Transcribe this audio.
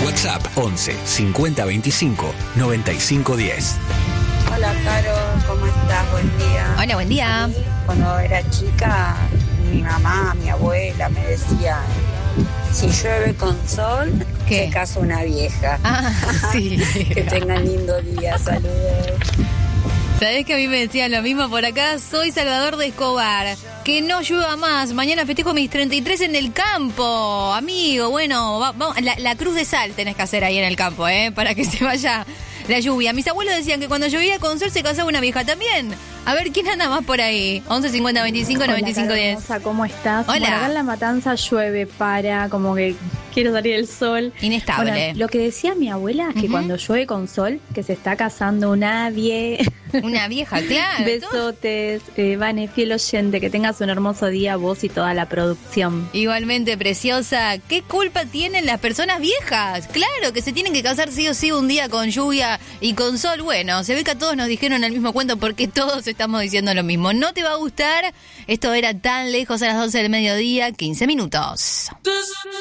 WhatsApp 11 50 25 95 10. Hola, Caro, ¿cómo estás? Buen día. Hola, buen día. A mí, cuando era chica, mi mamá, mi abuela me decía, si llueve con sol, ¿qué? se casa una vieja. Sí. Que tengan lindo día, saludos. ¿Sabés que a mí me decían lo mismo por acá? Soy Salvador de Escobar. Que no llueva más. Mañana festejo mis 33 en el campo. Amigo, bueno, vamos, la cruz de sal tenés que hacer ahí en el campo, para que se vaya la lluvia. Mis abuelos decían que cuando llovía con sol se casaba una vieja también. A ver, ¿quién anda más por ahí? 11 50 25 95 10. Hermosa, ¿cómo estás? Hola. Bueno, acá en La Matanza llueve, como que quiero salir el sol. Inestable. Bueno, lo que decía mi abuela es que cuando llueve con sol, que se está casando una Una vieja, claro. Besotes, Vane, fiel oyente, que tengas un hermoso día vos y toda la producción. Igualmente, preciosa. ¿Qué culpa tienen las personas viejas? Claro, que se tienen que casar sí o sí un día con lluvia y con sol. Bueno, se ve que a todos nos dijeron el mismo cuento porque todos estamos diciendo lo mismo. No te va a gustar. Esto era Tan Lejos a las 12 del mediodía, 15 minutos.